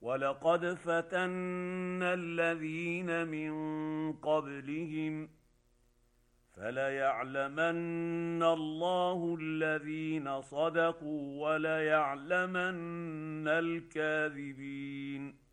ولقد فتنا الذين من قبلهم فليعلمن الله الذين صدقوا وليعلمن الكاذبين.